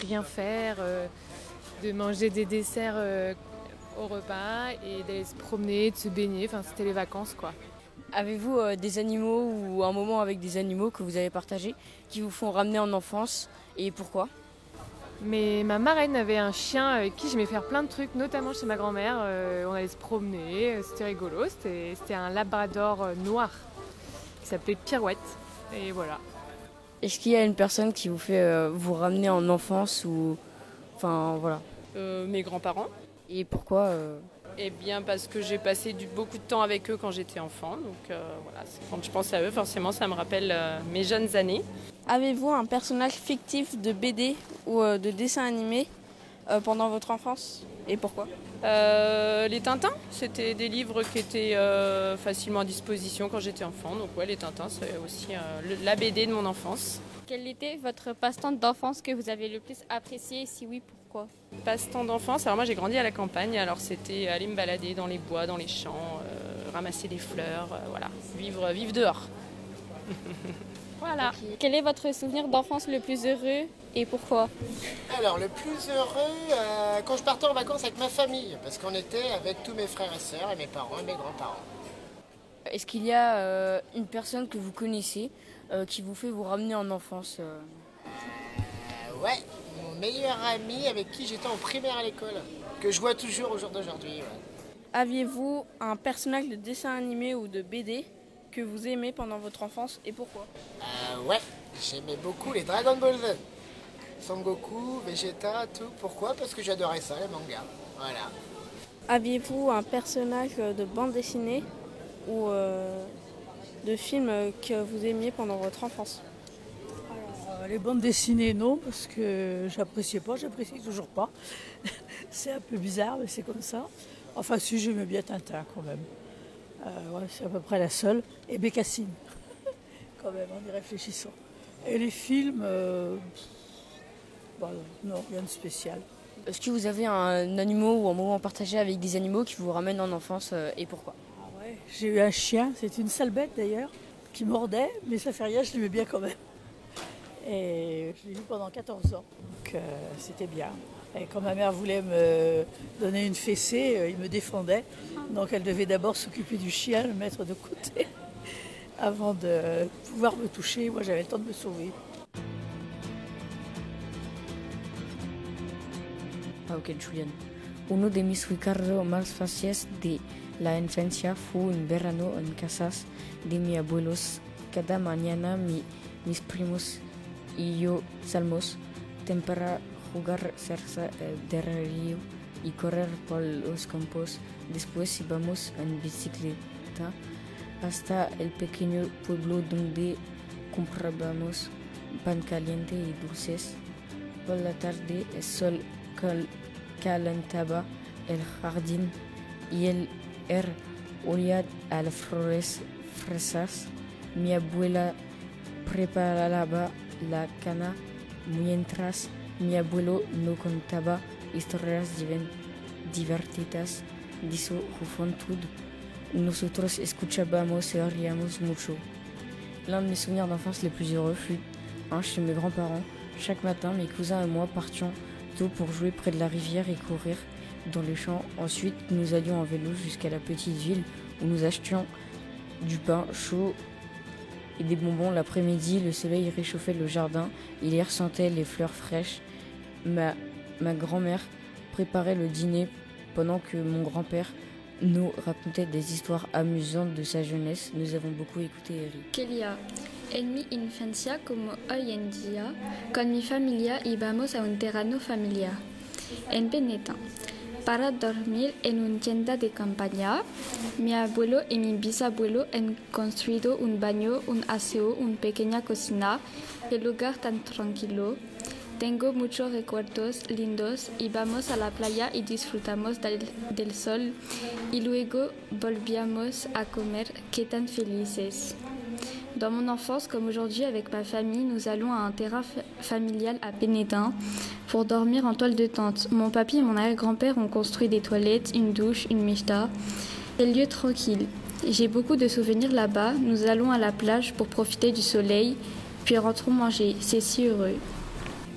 rien faire, de manger des desserts au repas et d'aller se promener, de se baigner. Enfin, c'était les vacances, quoi. Avez-vous des animaux ou un moment avec des animaux que vous avez partagé qui vous font ramener en enfance et pourquoi? Mais ma marraine avait un chien avec qui j'aimais faire plein de trucs, notamment chez ma grand-mère. On allait se promener, c'était rigolo. C'était un labrador noir qui s'appelait Pirouette. Et voilà. Est-ce qu'il y a une personne qui vous fait vous ramener en enfance ou... Enfin, voilà. Mes grands-parents. Et pourquoi Eh bien parce que j'ai passé beaucoup de temps avec eux quand j'étais enfant. Donc voilà, quand je pense à eux, forcément ça me rappelle mes jeunes années. Avez-vous un personnage fictif de BD ou de dessin animé pendant votre enfance et pourquoi? Les Tintins, c'était des livres qui étaient facilement à disposition quand j'étais enfant. Donc ouais, les Tintins, c'est aussi la BD de mon enfance. Quel était votre passe-temps d'enfance que vous avez le plus apprécié et si oui, pourquoi? Passe-temps d'enfance, alors moi j'ai grandi à la campagne, alors c'était aller me balader dans les bois, dans les champs, ramasser des fleurs, voilà, vivre dehors. Voilà. Quel est votre souvenir d'enfance le plus heureux et pourquoi? Alors, le plus heureux, quand je partais en vacances avec ma famille, parce qu'on était avec tous mes frères et sœurs, et mes parents et mes grands-parents. est-ce qu'il y a une personne que vous connaissez qui vous fait vous ramener en enfance Ouais, mon meilleur ami avec qui j'étais en primaire à l'école, que je vois toujours au jour d'aujourd'hui. Ouais. Aviez-vous un personnage de dessin animé ou de BD que vous aimez pendant votre enfance et pourquoi? Ouais, j'aimais beaucoup les Dragon Ball Z. Son Goku, Vegeta, tout. Pourquoi? Parce que j'adorais ça, les mangas. Voilà. Aviez-vous un personnage de bande dessinée ou de film que vous aimiez pendant votre enfance? Les bandes dessinées, non, parce que j'apprécie toujours pas. C'est un peu bizarre, mais c'est comme ça. Enfin, si, j'aimais bien Tintin quand même. Ouais, c'est à peu près la seule. Et Bécassine, quand même, en y réfléchissant. Et les films, non, rien de spécial. Est-ce que vous avez un animal ou un moment partagé avec des animaux qui vous ramènent en enfance et pourquoi? Ah ouais, j'ai eu un chien, c'était une sale bête d'ailleurs, qui mordait, mais ça fait rien, je l'aimais bien quand même. Et je l'ai eu pendant 14 ans, donc c'était bien. Et quand ma mère voulait me donner une fessée, il me défendait. Donc elle devait d'abord s'occuper du chien, le mettre de côté, avant de pouvoir me toucher. Moi j'avais le temps de me sauver. Ah, ok, Julian. Uno de mis recuerdos más fáciles de la infancia fue un verano en casas de mis abuelos. Cada mañana mis primos y yo salimos temprano jugar cerca del río y correr por los campos. Después íbamos en bicicleta hasta el pequeño pueblo donde comprábamos pan caliente y dulces. Por la tarde el sol calentaba el jardín y el aire olía a las flores frescas. Mi abuela preparaba la cena mientras mi abuelo nos contaba historias divertidas de su juventud. Nosotros escuchábamos y reíamos mucho. L'un de mes souvenirs d'enfance les plus heureux fut chez mes grands-parents. Chaque matin, mes cousins et moi partions tôt pour jouer près de la rivière et courir dans les champs. Ensuite, nous allions en vélo jusqu'à la petite ville où nous achetions du pain chaud et des bonbons. L'après-midi, le soleil réchauffait le jardin et l'air sentait les fleurs fraîches. Ma grand-mère préparait le dîner pendant que mon grand-père nous racontait des histoires amusantes de sa jeunesse. Nous avons beaucoup écouté Eric. Quería. En mi infancia, como hoy en día, con mi familia íbamos a un terreno familiar en Benetton para dormir en una tienda de campaña. Mi abuelo y mi bisabuelo han construido un baño, un aseo, una pequeña cocina, el lugar tan tranquilo. Tengo muchos recuerdos lindos. Íbamos a la playa y disfrutamos del sol y luego volvíamos a comer. Qué tan felices. Dans mon enfance, comme aujourd'hui avec ma famille, nous allons à un terrain familial à Benetton pour dormir en toile de tente. Mon papy et mon arrière-grand-père ont construit des toilettes, une douche, une mishta. Quel lieu tranquille. J'ai beaucoup de souvenirs là-bas. Nous allons à la plage pour profiter du soleil, puis rentrons manger. C'est si heureux.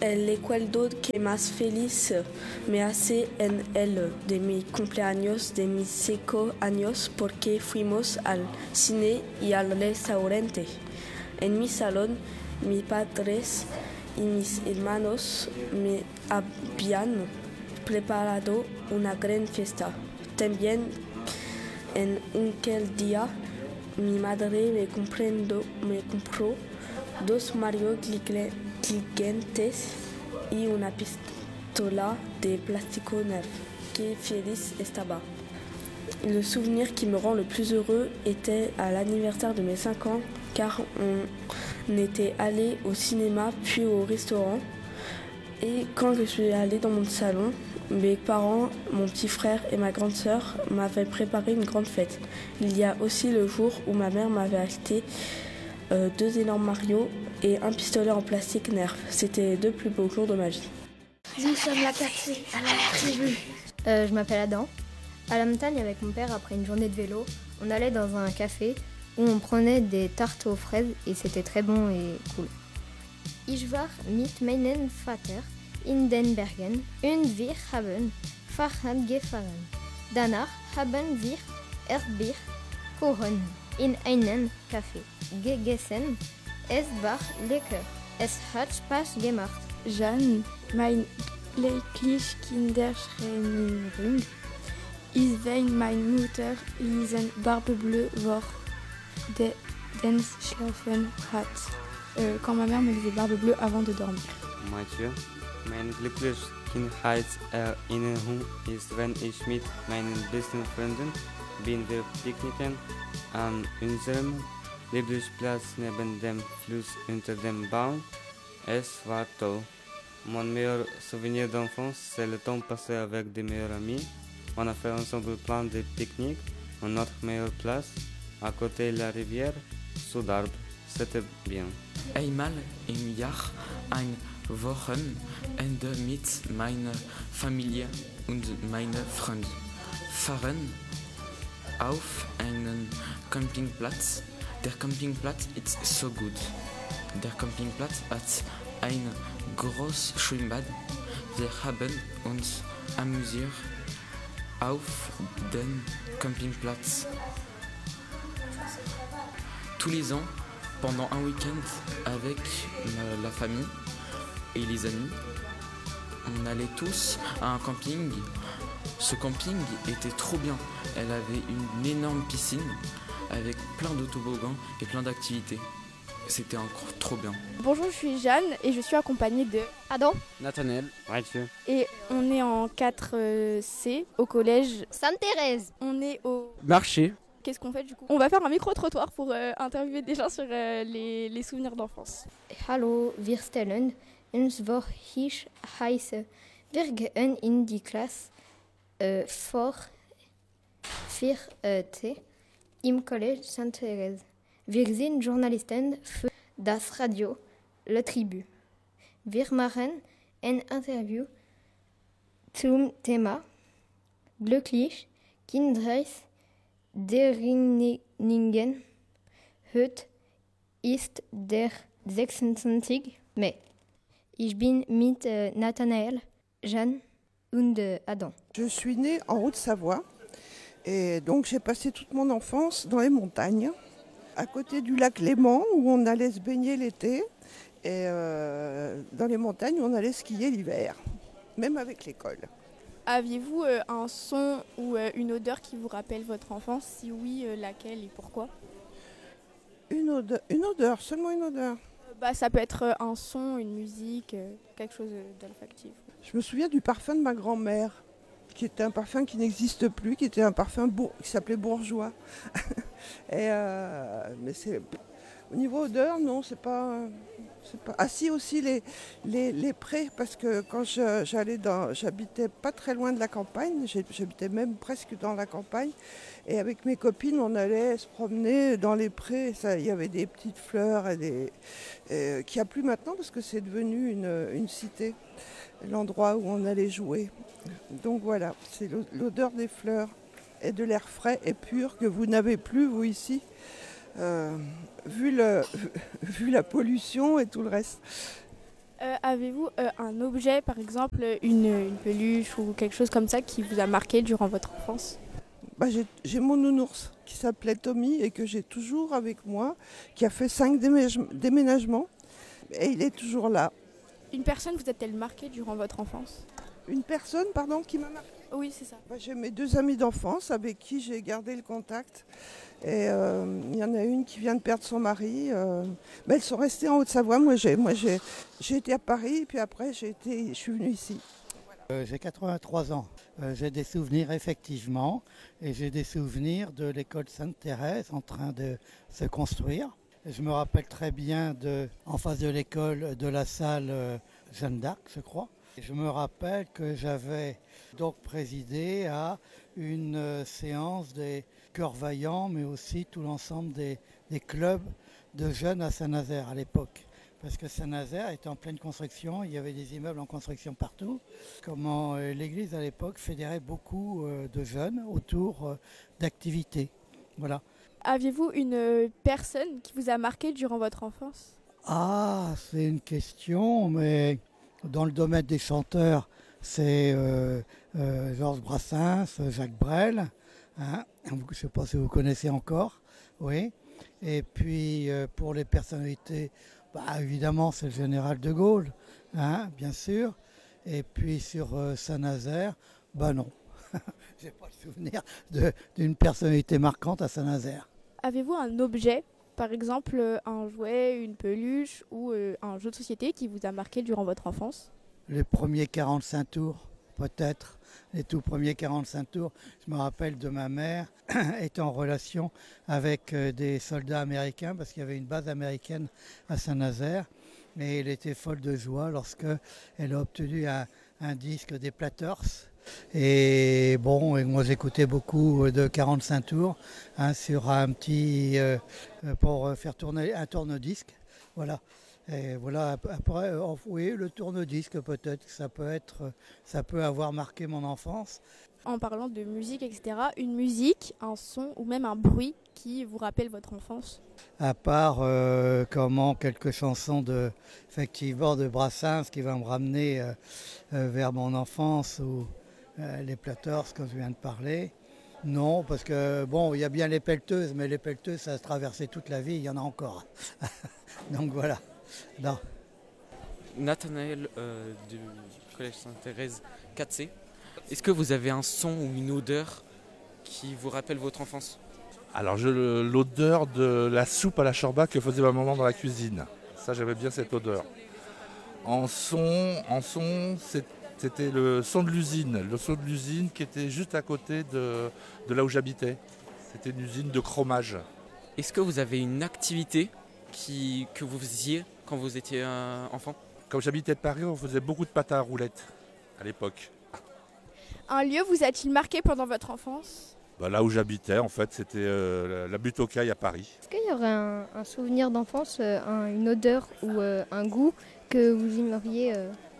el recuerdo que más feliz me hace en el de mi cumpleaños de mis 5 años porque fuimos al cine y al restaurante. En mi salón, mis padres y mis hermanos me habían preparado una gran fiesta. También en aquel día mi madre me compró 2 Mario gigantes y una pistola de plástico nueva. Qué feliz estaba. Le souvenir qui me rend le plus heureux était à l'anniversaire de mes 5 ans, car on était allé au cinéma puis au restaurant. Et quand je suis allée dans mon salon, mes parents, mon petit frère et ma grande sœur m'avaient préparé une grande fête. Il y a aussi le jour où ma mère m'avait acheté 2 énormes Mario et un pistolet en plastique Nerf. C'était les 2 plus beaux jours de ma vie. Nous sommes la café à la tribu. Je m'appelle Adam. À la montagne avec mon père, après une journée de vélo, on allait dans un café où on prenait des tartes aux fraises et c'était très bon et cool. Ich war mit meinem Vater in den Bergen und wir haben Fahrrad gefahren. Danach haben wir Erdbeerkuchen in einem Café gegessen. Es war lecker. Es hat Spaß gemacht. Jeanne, mein glücklich Kinderschreinin. Ich wenn meine Mutter lesen Barbe-Bleue vor den schlafen hat. Quand ma mère me lisait Barbe-Bleue avant de dormir. Mathieu, meine glückliche Kindheitserinnerung ist, wenn ich mit meinen besten Freunden bin wir picknicken an unserem Lieblingsplatz neben dem Fluss unter dem Baum. Es war toll. Mon meilleur souvenir d'enfance, c'est le temps passé avec des meilleurs amis. On a fait ensemble plein de pique-niques. Notre meilleure place, à côté de la rivière, sous d'arbres. C'était bien. Einmal im Jahr ein Wochenende mit meiner Familie und meinen Freunden fahren auf einen Campingplatz. Der Campingplatz ist so gut. Der Campingplatz hat ein großes Schwimmbad. Wir haben uns amüsiert auf dem Campingplatz. Tous les ans, pendant un week-end avec la famille et les amis, on allait tous à un camping. Ce camping était trop bien. Elle avait une énorme piscine avec plein de toboggans et plein d'activités. C'était encore trop bien. Bonjour, je suis Jeanne et je suis accompagnée de Adam, Nathanaël, Mathieu. Et on est en 4C au collège Sainte-Thérèse. On est au marché. Qu'est-ce qu'on fait du coup? On va faire un micro-trottoir pour interviewer des gens sur les souvenirs d'enfance. Hallo, wir stellen uns vor, ich heiße. Wir gehen in die Klasse vor 4T im Collège Sainte-Thérèse. Wir sind Journalisten für das Radio La Tribu. Wir machen ein Interview zum Thema glücklich Kindheitserinnerungen. Heute ist der 26. Mai. Ich bin mit Nathanaël, Jeanne und Adam. Je suis née en Haute-Savoie et donc j'ai passé toute mon enfance dans les montagnes, à côté du lac Léman où on allait se baigner l'été et dans les montagnes où on allait skier l'hiver, même avec l'école. Aviez-vous un son ou une odeur qui vous rappelle votre enfance? Si oui, laquelle et pourquoi? Une odeur, seulement une odeur. Ça peut être un son, une musique, quelque chose d'olfactif. Je me souviens du parfum de ma grand-mère, qui était un parfum qui n'existe plus, qui était un parfum qui s'appelait Bourgeois. Mais c'est au niveau odeur, non, c'est pas. Ah si, aussi les prés, parce que quand j'habitais pas très loin de la campagne, j'habitais même presque dans la campagne, et avec mes copines, on allait se promener dans les prés. Il y avait des petites fleurs qu'il n'y a plus maintenant parce que c'est devenu une cité, l'endroit où on allait jouer. Donc voilà, c'est l'odeur des fleurs et de l'air frais et pur que vous n'avez plus, vous, ici. Vu la pollution et tout le reste. Avez-vous un objet, par exemple une peluche ou quelque chose comme ça qui vous a marqué durant votre enfance? J'ai mon nounours qui s'appelait Tommy et que j'ai toujours avec moi, qui a fait 5 déménagements et il est toujours là. Une personne vous a-t-elle marqué durant votre enfance? Une personne, pardon, qui m'a marqué? Oui, c'est ça. J'ai mes 2 amies d'enfance avec qui j'ai gardé le contact. Et il y en a une qui vient de perdre son mari. Mais elles sont restées en Haute-Savoie. Moi, j'ai été à Paris, puis après, je suis venue ici. J'ai 83 ans. J'ai des souvenirs, effectivement. Et j'ai des souvenirs de l'école Sainte-Thérèse en train de se construire. Et je me rappelle très bien, en face de l'école, de la salle Jeanne d'Arc, je crois. Et je me rappelle que j'avais donc présidé à une séance des Cœurs Vaillants, mais aussi tout l'ensemble des clubs de jeunes à Saint-Nazaire à l'époque. Parce que Saint-Nazaire était en pleine construction, il y avait des immeubles en construction partout. Comment l'église à l'époque fédérait beaucoup de jeunes autour d'activités. Voilà. Aviez-vous une personne qui vous a marqué durant votre enfance? Ah, c'est une question, mais dans le domaine des chanteurs, c'est Georges Brassens, Jacques Brel. Hein, je ne sais pas si vous connaissez encore. Oui. Et puis pour les personnalités, évidemment, c'est le général de Gaulle, hein, bien sûr. Et puis sur Saint-Nazaire, non. Je n'ai pas le souvenir d'une personnalité marquante à Saint-Nazaire. Avez-vous un objet, par exemple un jouet, une peluche ou un jeu de société qui vous a marqué durant votre enfance? Les premiers 45 tours, peut-être. Les tout premiers 45 tours. Je me rappelle de ma mère était en relation avec des soldats américains parce qu'il y avait une base américaine à Saint-Nazaire. Et elle était folle de joie lorsque elle a obtenu un disque des Platters. Et moi j'écoutais beaucoup de 45 tours sur un petit pour faire tourner un tourne-disque. Voilà. Et voilà, après, oui, le tourne-disque peut-être, ça peut avoir marqué mon enfance. En parlant de musique, etc., une musique, un son ou même un bruit qui vous rappelle votre enfance? À part quelques chansons effectivement de Brassens qui va me ramener vers mon enfance ou les Platters comme je viens de parler. Non, parce que il y a bien les pelleteuses, mais les pelleteuses, ça a traversé toute la vie, il y en a encore. Donc voilà. Non. Nathanaël du Collège Sainte-Thérèse 4C. Est-ce que vous avez un son ou une odeur qui vous rappelle votre enfance? Alors l'odeur de la soupe à la chorba que faisait ma maman dans la cuisine. Ça, j'aimais bien cette odeur. En son, c'était le son de l'usine. Le son de l'usine qui était juste à côté de là où j'habitais. C'était une usine de chromage. Est-ce que vous avez une activité que vous faisiez quand vous étiez enfant? Comme j'habitais Paris, on faisait beaucoup de pâte à roulettes à l'époque. Un lieu vous a-t-il marqué pendant votre enfance? Là où j'habitais, en fait, c'était la butte aux Cailles à Paris. Est-ce qu'il y aurait un souvenir d'enfance, une odeur ou un goût que vous aimeriez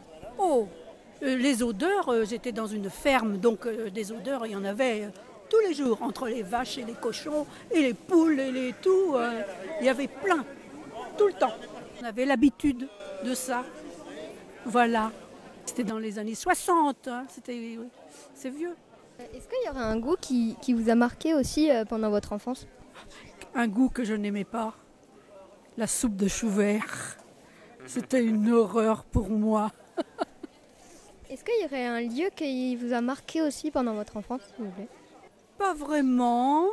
les odeurs, j'étais dans une ferme, donc des odeurs, il y en avait tous les jours, entre les vaches et les cochons, et les poules et les tout. Il y avait plein, tout le temps. On avait l'habitude de ça. Voilà. C'était dans les années 60, c'est vieux. Est-ce qu'il y aurait un goût qui vous a marqué aussi pendant votre enfance? Un goût que je n'aimais pas, la soupe de chou vert. C'était une horreur pour moi. Est-ce qu'il y aurait un lieu qui vous a marqué aussi pendant votre enfance, s'il vous plaît? Pas vraiment.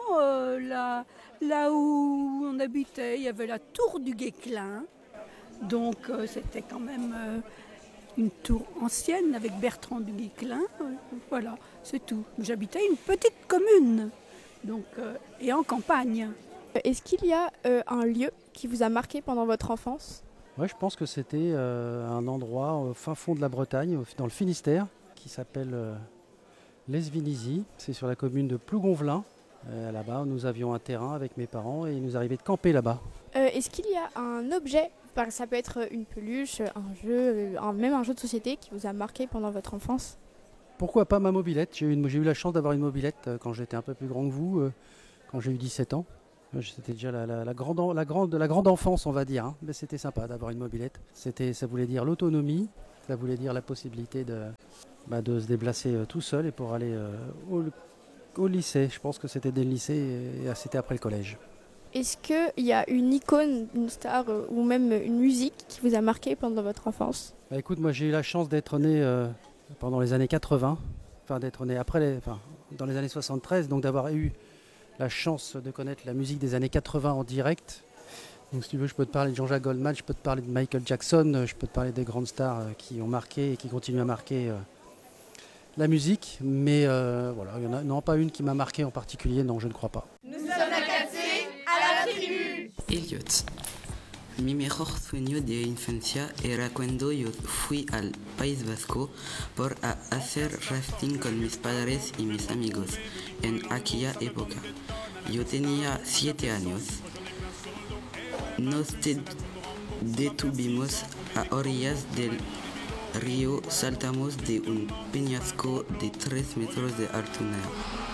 Là où on habitait, il y avait la tour du Guesclin. Donc c'était quand même une tour ancienne avec Bertrand du Guesclin. Voilà, c'est tout. J'habitais une petite commune donc, et en campagne. Est-ce qu'il y a un lieu qui vous a marqué pendant votre enfance? Ouais, je pense que c'était un endroit au fin fond de la Bretagne, dans le Finistère, qui s'appelle l'Esvinizy. C'est sur la commune de Plougonvelin. Là-bas, nous avions un terrain avec mes parents et il nous arrivait de camper là-bas. Est-ce qu'il y a un objet, ça peut être une peluche, un jeu, même un jeu de société qui vous a marqué pendant votre enfance? Pourquoi pas ma mobilette? J'ai eu la chance d'avoir une mobilette quand j'étais un peu plus grand que vous, quand j'ai eu 17 ans. C'était déjà la grande enfance, on va dire. Hein. Mais c'était sympa d'avoir une mobilette. Ça voulait dire l'autonomie, ça voulait dire la possibilité de se déplacer tout seul et pour aller au lycée. Je pense que c'était dès le lycée et c'était après le collège. Est-ce qu'il y a une icône, une star ou même une musique qui vous a marqué pendant votre enfance ? Écoute, moi j'ai eu la chance d'être né pendant les années 80, d'être né dans les années 73, donc d'avoir eu la chance de connaître la musique des années 80 en direct. Donc si tu veux, je peux te parler de Jean-Jacques Goldman, je peux te parler de Michael Jackson, je peux te parler des grandes stars qui ont marqué et qui continuent à marquer la musique. Mais voilà, il n'y en a pas une qui m'a marqué en particulier, non, je ne crois pas. Nous sommes la Catsé à la tribu. Elliot. Mi mejor sueño de infancia era cuando yo fui al País Vasco por hacer rafting con mis padres y mis amigos en aquella época. Yo tenía 7 años. Nos detuvimos a orillas del río, saltamos de un peñasco de 3 metros de altura.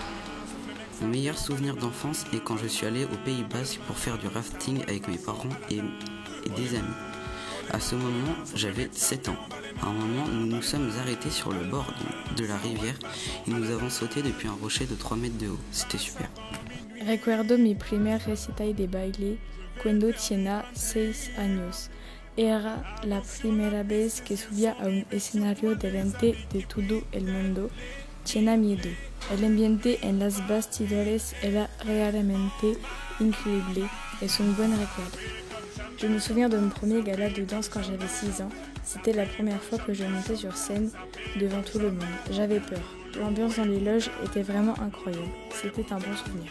Mon meilleur souvenir d'enfance est quand je suis allé au Pays Basque pour faire du rafting avec mes parents et des amis. À ce moment, j'avais 7 ans. À un moment, nous nous sommes arrêtés sur le bord de la rivière et nous avons sauté depuis un rocher de 3 mètres de haut. C'était super. Recuerdo mi primer recital de baile cuando tenía 6 años. Era la primera vez que subía a un escenario delante de todo el mundo. Tenía miedo. El ambiente en las bastidores era realmente increíble. Es un buen recuerdo. Je me souviens de mon premier gala de danse quand j'avais 6 ans. C'était la première fois que je montais sur scène devant tout le monde. J'avais peur. L'ambiance dans les loges était vraiment incroyable. C'était un bon souvenir.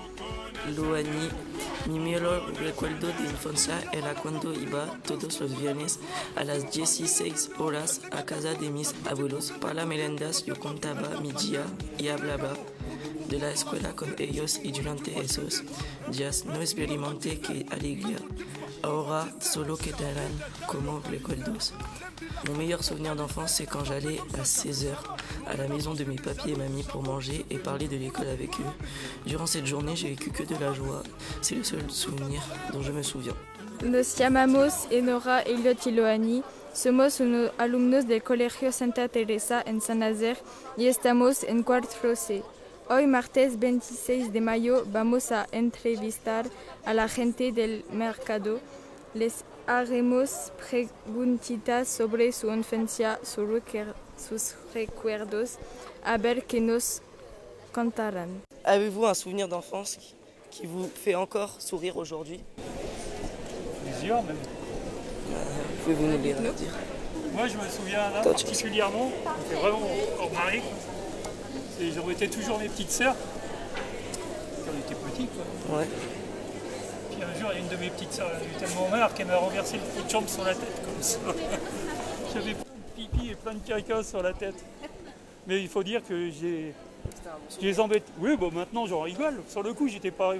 Luani, mi mejor recuerdo de infancia era cuando iba todos los viernes a las 16 horas a casa de mis abuelos para merendas. Yo contaba mi día y hablaba de la escuela con ellos y durante esos días no experimenté que alegría. Ahora solo quedarán como recuerdos. Mon meilleur souvenir d'enfance, c'est quand j'allais à 16h à la maison de mes papis et mamies pour manger et parler de l'école avec eux. Durant cette journée, j'ai vécu que de la joie. C'est le seul souvenir dont je me souviens. Nos llamamos Enora, Elliot y Loani. Somos unos alumnos del Colegio Santa Teresa en San Nazaire y estamos en cuarto C. Hoy, martes 26 de mayo, vamos a entrevistar a la gente del mercado. Les haremos preguntitas sobre su infancia, sus recuerdos, a ver qué nos contarán. Avez-vous un souvenir d'enfance qui vous fait encore sourire aujourd'hui ? Plusieurs même. Pouvez-vous nous les dire ? Moi je me souviens d'un particulièrement, qui fait vraiment hors marée. J'aurais été toujours mes petites sœurs, quand on était petits quoi. Ouais. Puis un jour, il y a une de mes petites sœurs, elle a eu tellement marre qu'elle m'a renversé le pot de chambre sur la tête comme ça. J'avais plein de pipi et plein de caca sur la tête. Mais il faut dire que je les embête. Oui, bon maintenant j'en rigole. Sur le coup, j'ai pas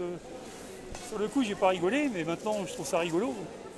rigolé, mais maintenant je trouve ça rigolo.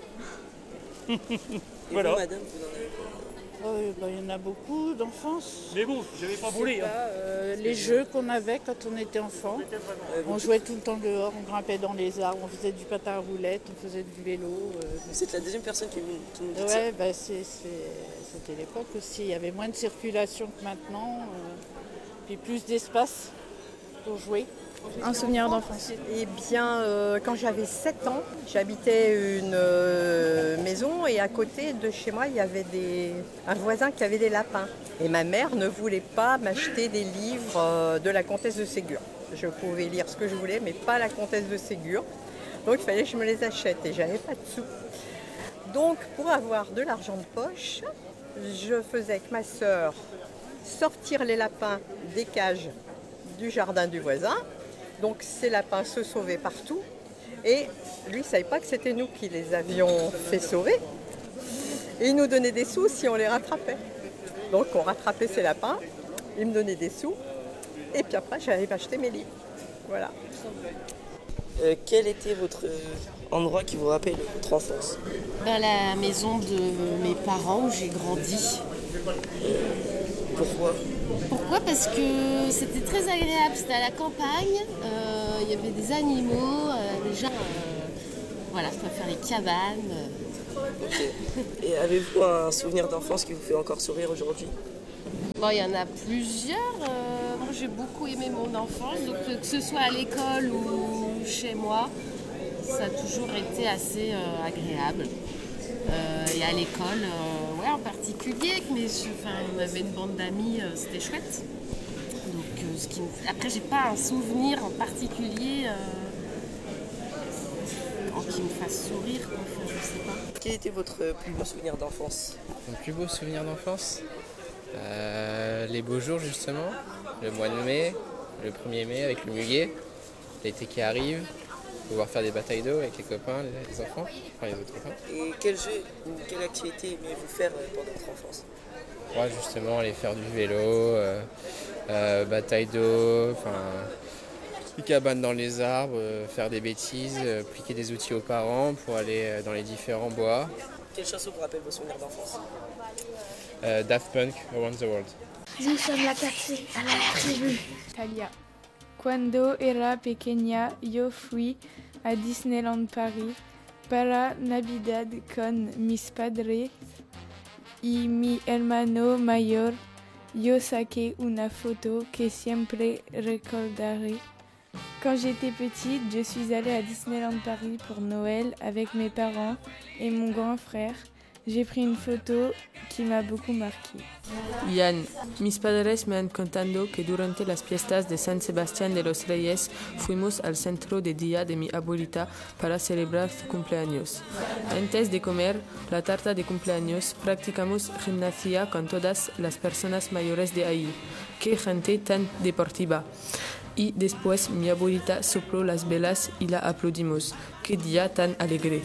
Voilà. Vous, madame, vous en avez il y en a beaucoup d'enfance. Mais bon, j'avais pas volé. Les jeux qu'on avait quand on était enfant. On jouait tout le temps dehors, on grimpait dans les arbres, on faisait du patin à roulettes, on faisait du vélo. Vous êtes la deuxième personne qui nous dit ça. Ouais, c'était l'époque aussi. Il y avait moins de circulation que maintenant, puis plus d'espace pour jouer. Un souvenir d'enfance. Eh bien, quand j'avais 7 ans, j'habitais une maison et à côté de chez moi, il y avait un voisin qui avait des lapins. Et ma mère ne voulait pas m'acheter des livres de la comtesse de Ségur. Je pouvais lire ce que je voulais, mais pas la comtesse de Ségur. Donc il fallait que je me les achète et j'avais pas de sous. Donc pour avoir de l'argent de poche, je faisais avec ma sœur sortir les lapins des cages du jardin du voisin. Donc ces lapins se sauvaient partout et lui ne savait pas que c'était nous qui les avions fait sauver. Et il nous donnait des sous si on les rattrapait. Donc on rattrapait ces lapins, il me donnait des sous et puis après j'allais m'acheter mes livres. Voilà. Quel était votre endroit qui vous rappelle votre enfance ? La maison de mes parents où j'ai grandi. Pourquoi? Pourquoi? Parce que c'était très agréable, c'était à la campagne, il y avait des animaux, les gens, voilà, je peux faire les cabanes. Ok. Et avez-vous un souvenir d'enfance qui vous fait encore sourire aujourd'hui? Bon, il y en a plusieurs. Moi, j'ai beaucoup aimé mon enfance, donc que ce soit à l'école ou chez moi, ça a toujours été assez agréable. Et à l'école, ouais, en particulier, avec on avait une bande d'amis, c'était chouette. Donc, après, j'ai pas un souvenir en particulier qui me fasse sourire, enfin, je sais pas. Quel était votre plus beau souvenir d'enfance? Mon plus beau souvenir d'enfance, les beaux jours justement, le mois de mai, le 1er mai avec le muguet, l'été qui arrive, pouvoir faire des batailles d'eau avec les copains, les enfants, enfin les autres copains. Et quel jeu ou quelle activité aimiez-vous faire pendant votre enfance? Ouais, justement, aller faire du vélo, bataille d'eau, les cabanes dans les arbres, faire des bêtises, appliquer des outils aux parents pour aller dans les différents bois. Quelle chanson vous rappelle vos souvenirs d'enfance? Daft Punk, Around the World. Nous sommes la cassée à la tribu. Talia. Cuando era pequeña, yo fui a Disneyland Paris para Navidad con mis padres y mi hermano mayor. Yo saqué una foto que siempre recordaré. Quand j'étais petite, je suis allée à Disneyland Paris pour Noël avec mes parents et mon grand frère. J'ai pris une photo qui m'a beaucoup marqué. Yann, mis padres me han contado que durante las fiestas de San Sebastián de los Reyes fuimos al centro de día de mi abuelita para celebrar su cumpleaños. Antes de comer la tarta de cumpleaños, practicamos gimnasia con todas las personas mayores de ahí. Qué gente tan deportiva. Y después mi abuelita sopló las velas y la aplaudimos. Qué día tan alegre.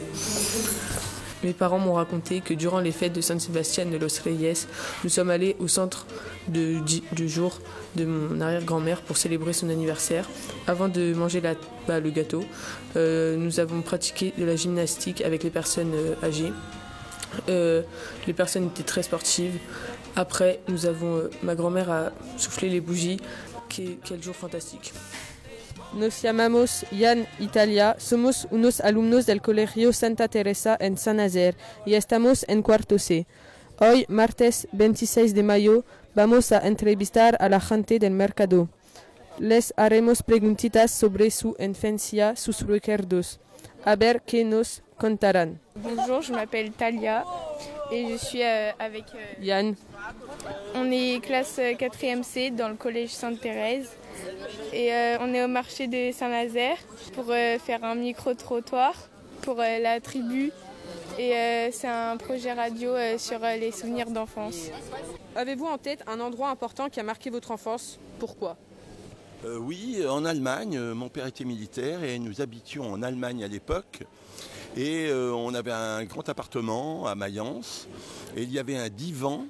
Mes parents m'ont raconté que durant les fêtes de San Sebastián de los Reyes, nous sommes allés au centre du jour de mon arrière-grand-mère pour célébrer son anniversaire. Avant de manger le gâteau, nous avons pratiqué de la gymnastique avec les personnes âgées. Les personnes étaient très sportives. Après, ma grand-mère a soufflé les bougies. Quel jour fantastique. Nos llamamos Jan y Talia, somos unos alumnos del Colegio Santa Teresa en San Nazaire y estamos en cuarto C. Hoy, martes 26 de mayo, vamos a entrevistar a la gente del mercado. Les haremos preguntitas sobre su infancia, sus recuerdos. A ver qué nos contarán. Bonjour, je m'appelle Talia et je suis avec Yann. On est classe 4e C dans le collège Sainte-Thérèse et on est au marché de Saint-Nazaire pour faire un micro-trottoir pour la tribu et c'est un projet radio sur les souvenirs d'enfance. Avez-vous en tête un endroit important qui a marqué votre enfance? Pourquoi? Oui, en Allemagne. Mon père était militaire et nous habitions en Allemagne à l'époque. Et on avait un grand appartement à Mayence et il y avait un divan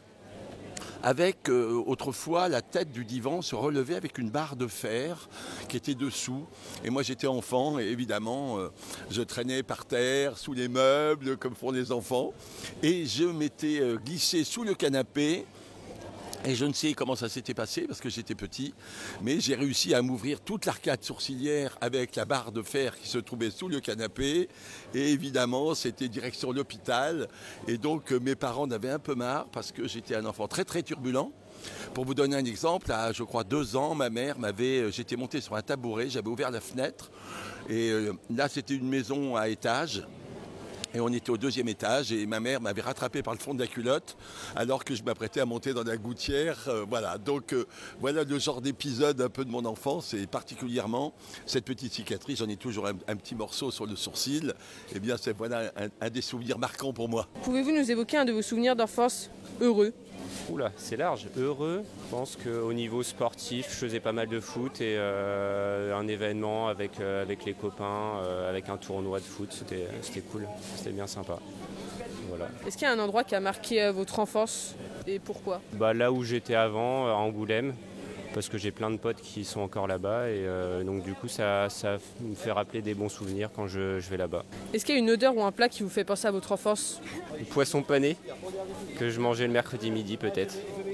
avec autrefois la tête du divan se relevait avec une barre de fer qui était dessous. Et moi j'étais enfant et évidemment je traînais par terre, sous les meubles comme font les enfants. Et je m'étais glissé sous le canapé. Et je ne sais comment ça s'était passé parce que j'étais petit, mais j'ai réussi à m'ouvrir toute l'arcade sourcilière avec la barre de fer qui se trouvait sous le canapé. Et évidemment, c'était direction l'hôpital. Et donc, mes parents en avaient un peu marre parce que j'étais un enfant très très turbulent. Pour vous donner un exemple, à je crois 2 ans, ma mère j'étais monté sur un tabouret, j'avais ouvert la fenêtre. Et là, c'était une maison à étage. Et on était au 2e étage et ma mère m'avait rattrapé par le fond de la culotte alors que je m'apprêtais à monter dans la gouttière. Voilà, donc voilà le genre d'épisode un peu de mon enfance et particulièrement cette petite cicatrice. J'en ai toujours un petit morceau sur le sourcil. Eh bien, c'est voilà un des souvenirs marquants pour moi. Pouvez-vous nous évoquer un de vos souvenirs d'enfance heureux? Oula, c'est large. Heureux, je pense qu'au niveau sportif, je faisais pas mal de foot et un événement avec les copains, avec un tournoi de foot, c'était cool, c'était bien sympa. Voilà. Est-ce qu'il y a un endroit qui a marqué votre enfance et pourquoi? Là où j'étais avant, à Angoulême, parce que j'ai plein de potes qui sont encore là-bas et donc du coup ça me fait rappeler des bons souvenirs quand je vais là-bas. Est-ce qu'il y a une odeur ou un plat qui vous fait penser à votre enfance? Le poisson pané que je mangeais le mercredi midi peut-être.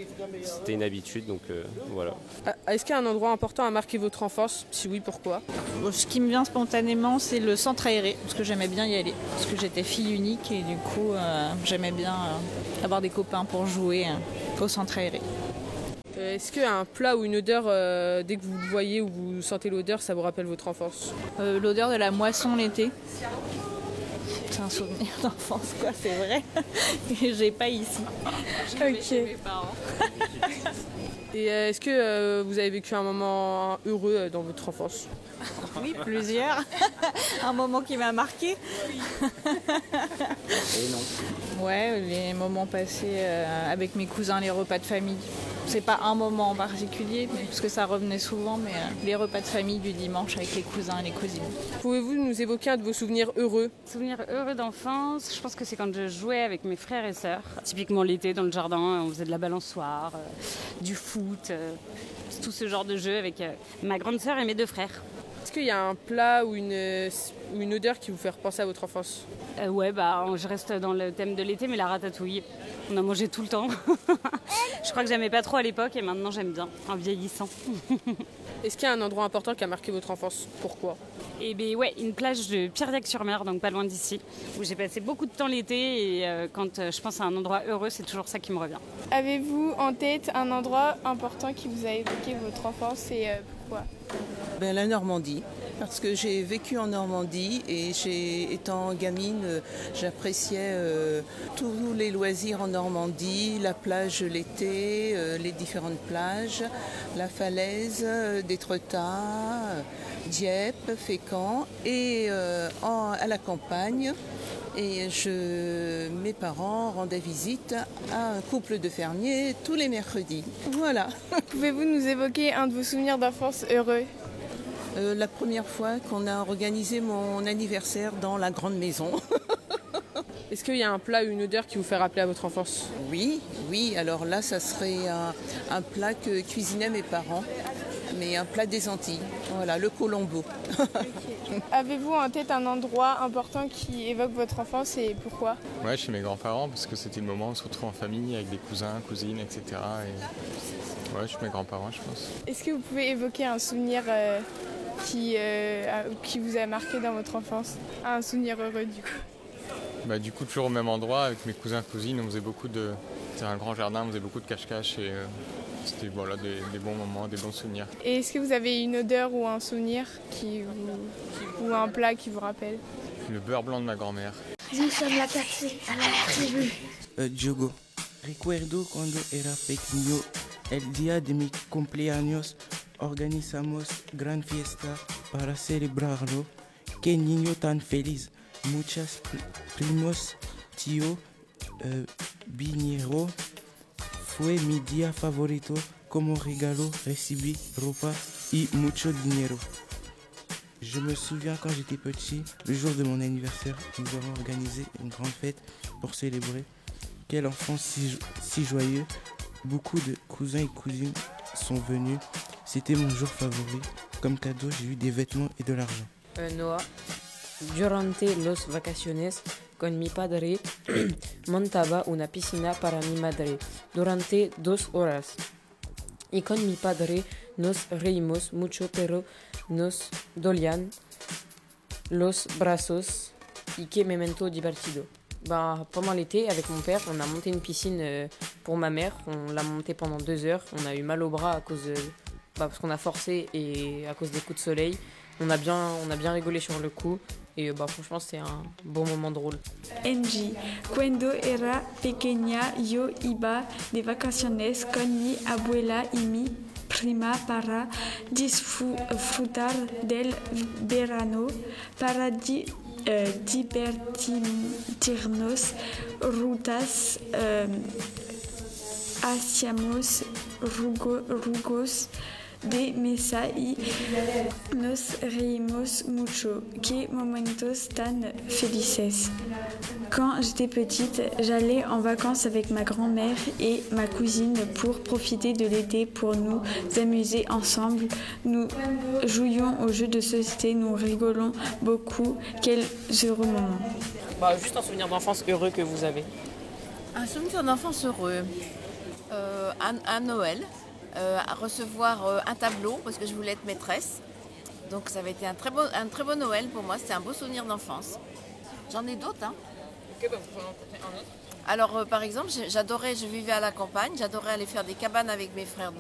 c'était une habitude, donc voilà. Est-ce qu'il y a un endroit important à marquer votre enfance? Si oui, pourquoi? Ce qui me vient spontanément, c'est le centre aéré, parce que j'aimais bien y aller. Parce que j'étais fille unique et du coup, j'aimais bien avoir des copains pour jouer au centre aéré. Est-ce qu'il y a un plat ou une odeur, dès que vous le voyez ou vous sentez l'odeur, ça vous rappelle votre enfance? L'odeur de la moisson l'été. C'est un souvenir d'enfance, quoi, c'est vrai. Et j'ai pas ici. Ok. Chez mes parents. Et est-ce que vous avez vécu un moment heureux dans votre enfance? Oui, plusieurs. Un moment qui m'a marqué. Et non. Ouais, les moments passés avec mes cousins, les repas de famille. C'est pas un moment en particulier, parce que ça revenait souvent, mais les repas de famille du dimanche avec les cousins et les cousines. Pouvez-vous nous évoquer un de vos souvenirs heureux? Souvenirs heureux d'enfance, je pense que c'est quand je jouais avec mes frères et sœurs. Typiquement l'été dans le jardin, on faisait de la balançoire, du foot, tout ce genre de jeu avec ma grande sœur et mes deux frères. Est-ce qu'il y a un plat ou une odeur qui vous fait repenser à votre enfance? Ouais, je reste dans le thème de l'été, mais la ratatouille. On a mangé tout le temps. Je crois que j'aimais pas trop à l'époque et maintenant j'aime bien, en vieillissant. Est-ce qu'il y a un endroit important qui a marqué votre enfance? Pourquoi? Eh bien ouais, une plage de Piriac-sur-Mer, donc pas loin d'ici, où j'ai passé beaucoup de temps l'été et quand je pense à un endroit heureux, c'est toujours ça qui me revient. Avez-vous en tête un endroit important qui vous a évoqué votre enfance et pourquoi? La Normandie, parce que j'ai vécu en Normandie et étant gamine, j'appréciais tous les loisirs en Normandie, la plage l'été, les différentes plages, la falaise d'Étretat, Dieppe, Fécamp et à la campagne. Et mes parents rendaient visite à un couple de fermiers tous les mercredis. Voilà. Pouvez-vous nous évoquer un de vos souvenirs d'enfance heureux? La première fois qu'on a organisé mon anniversaire dans la grande maison. Est-ce qu'il y a un plat ou une odeur qui vous fait rappeler à votre enfance? Oui. Alors là, ça serait un plat que cuisinaient mes parents, mais un plat des Antilles. Voilà, le colombo. Okay. Avez-vous en tête un endroit important qui évoque votre enfance et pourquoi? Ouais, chez mes grands-parents, parce que c'était le moment où on se retrouve en famille avec des cousins, cousines, etc. Et ouais, chez mes grands-parents, je pense. Est-ce que vous pouvez évoquer un souvenir qui vous a marqué dans votre enfance? Un souvenir heureux du coup? Du coup, toujours au même endroit, avec mes cousins, cousines, on faisait c'était un grand jardin, on faisait beaucoup de cache-cache et c'était des bons moments, des bons souvenirs. Et est-ce que vous avez une odeur ou un souvenir ou un plat qui vous rappelle? Le beurre blanc de ma grand-mère. Nous sommes la cacée à la tribu. Diogo. Recuerdo cuando era pequeño, el día de mi cumpleaños, organizamos gran fiesta para celebrarlo. Qué niño tan feliz. Muchos primos, tíos, vinieron. Fue mi día favorito. Como regalo recibí ropa y mucho dinero. Je me souviens quand j'étais petit, le jour de mon anniversaire, nous avons organisé une grande fête pour célébrer. Quel enfant si joyeux. Beaucoup de cousins et cousines sont venus. C'était mon jour favori. Comme cadeau, j'ai eu des vêtements et de l'argent. Noah. Durante los vacaciones con mi padre montaba una piscina para mi madre durante 2 horas. Y con mi padre nos reímos mucho, pero nos dolían los brazos y qué momento divertido. Pendant l'été, avec mon père, on a monté une piscine pour ma mère. On l'a montée pendant 2 heures. On a eu mal au bras à cause parce qu'on a forcé et à cause des coups de soleil. On a bien rigolé sur le coup. Et franchement, c'est un bon moment drôle. Angie, cuando era pequeña yo iba de vacaciones con mi abuela y mi prima para disfrutar del verano, para divertirnos, rutas, hacíamos rugos de mesa y nos reímos mucho. Qué momentos tan felices. Quand j'étais petite, j'allais en vacances avec ma grand-mère et ma cousine pour profiter de l'été, pour nous amuser ensemble. Nous jouions aux jeux de société, nous rigolons beaucoup. Quels heureux moments. Juste un souvenir d'enfance heureux que vous avez. Un souvenir d'enfance heureux. un Noël, à recevoir un tableau parce que je voulais être maîtresse. Donc ça avait été un très beau Noël pour moi, c'était un beau souvenir d'enfance. J'en ai d'autres. Hein. Ok, donc vous pouvez en raconter un autre. Alors par exemple, je vivais à la campagne, j'adorais aller faire des cabanes avec mes frères